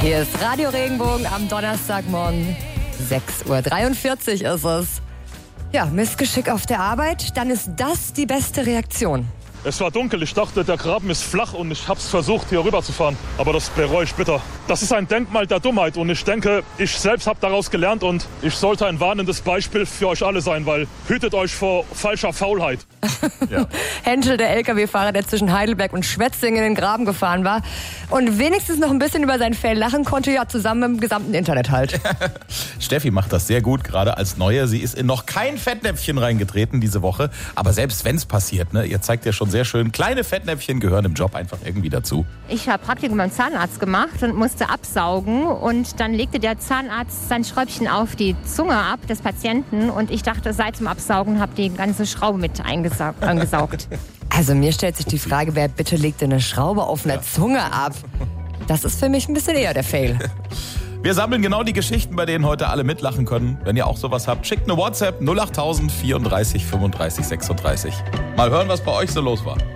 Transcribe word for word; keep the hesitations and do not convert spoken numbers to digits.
Hier ist Radio Regenbogen am Donnerstagmorgen. sechs Uhr dreiundvierzig ist es. Ja, Missgeschick auf der Arbeit, dann ist das die beste Reaktion. Es war dunkel, ich dachte, der Graben ist flach und ich hab's versucht, hier rüber zu fahren. Aber das bereue ich bitter. Das ist ein Denkmal der Dummheit und ich denke, ich selbst habe daraus gelernt und ich sollte ein warnendes Beispiel für euch alle sein, weil hütet euch vor falscher Faulheit. Ja. Henschel, der L K W-Fahrer, der zwischen Heidelberg und Schwetzingen in den Graben gefahren war und wenigstens noch ein bisschen über sein Fail lachen konnte, ja, zusammen mit dem gesamten Internet halt. Steffi macht das sehr gut, gerade als Neue. Sie ist in noch kein Fettnäpfchen reingetreten diese Woche, aber selbst wenn es passiert, ne, ihr zeigt ja schon sehr schön, kleine Fettnäpfchen gehören im Job einfach irgendwie dazu. Ich habe Praktikum beim Zahnarzt gemacht und musste absaugen und dann legte der Zahnarzt sein Schräubchen auf die Zunge ab des Patienten und ich dachte, seit zum Absaugen habe die ganze Schraube mit eingesaugt. angesaugt. Also mir stellt sich die Frage, wer bitte legt denn eine Schraube auf einer ja. Zunge ab? Das ist für mich ein bisschen eher der Fail. Wir sammeln genau die Geschichten, bei denen heute alle mitlachen können. Wenn ihr auch sowas habt, schickt eine WhatsApp null acht tausend vierunddreißig fünfunddreißig sechsunddreißig. Mal hören, was bei euch so los war.